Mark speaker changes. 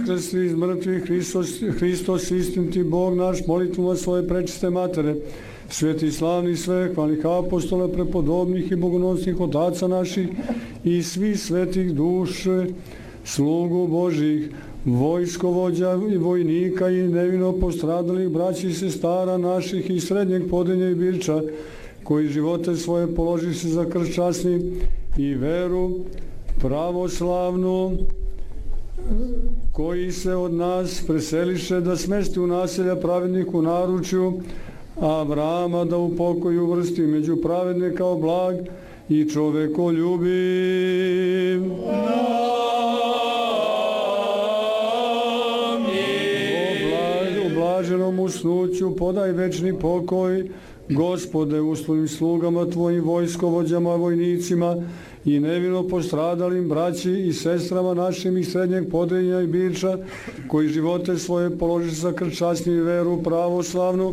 Speaker 1: Vaskrsli iz mrtvih, Hristos istiniti Bog naš, molitvama svoje prečiste matere, sveti slavni svehvalnih apostola, prepodobnih i bogonosnih otaca naših i svih svetih duše, slugu Božih, vojskovođa i vojnika i nevino postradalih braći i sestara naših i srednjeg podenja i birča, koji živote svoje položi se za krst časni i veru pravoslavnu, koji se od nas preseliše da smesti u naselja pravednih u naručju, Avrama da u pokoju vrsti među pravedne kao blag i čovekoljubiv. U blaženom usnuću podaj večni pokoj, Gospode, u svojim slugama Tvojim, vojskovođama, vojnicima i nevino postradalim braći i sestrama našim iz srednjeg podenja i birča, koji živote svoje položi za krst časni i veru pravoslavnu,